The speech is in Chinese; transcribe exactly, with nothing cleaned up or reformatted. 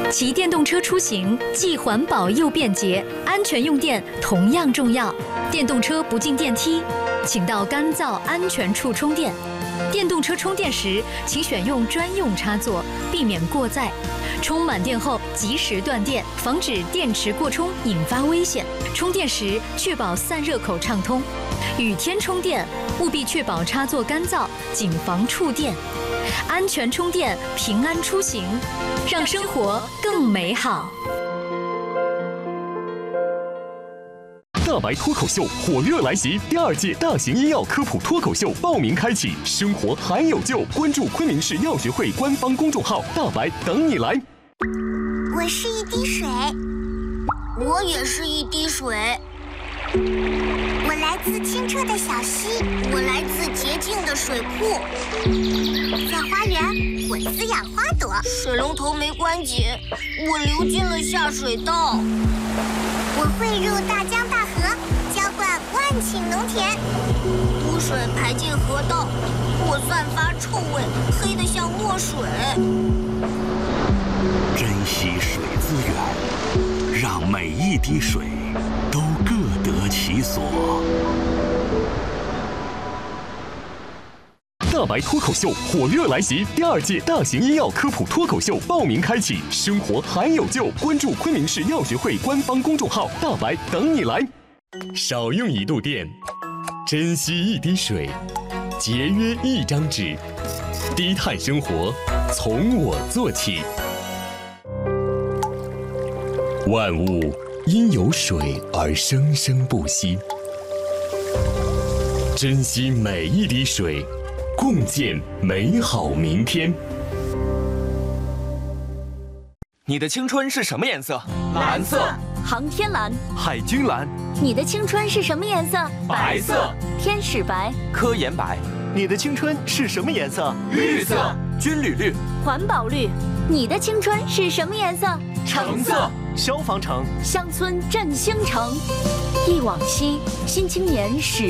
骑电动车出行既环保又便捷，安全用电同样重要。电动车不进电梯，请到干燥安全处充电。电动车充电时，请选用专用插座，避免过载。充满电后及时断电，防止电池过充引发危险。充电时确保散热口畅通。雨天充电务必确保插座干燥，谨防触电。安全充电，平安出行，让生活更美好。 大白脱口秀火热来袭，第二届大型医药科普脱口秀报名开启，生活还有救！关注昆明市药学会官方公众号“大白”，等你来。 我是一滴水， 我也是一滴水。 我来自清澈的小溪， 我来自洁净的水库。 在花园，我滋养花朵。 水龙头没关紧，我流进了下水道。 我汇入大江大河，浇灌万顷农田。 污水排进河道，我散发臭味，黑得像墨水。 珍惜水资源，让每一滴水都各得其所。 大白脱口秀火热来袭，第二届大型医药科普脱口秀报名开启，生活还有救！关注昆明市药学会官方公众号“大白”，等你来。少用一度电，珍惜一滴水，节约一张纸，低碳生活从我做起。万物因有水而生生不息，珍惜每一滴水，共建美好明天。 你的青春是什么颜色？ 蓝色。 航天蓝。 海军蓝。 你的青春是什么颜色？ 白色。 天使白。 科研白。 你的青春是什么颜色？ 绿色。 军旅绿。 环保绿。你的青春是什么颜色？ 橙色。 消防橙。 乡村振兴城。忆往昔，新青年始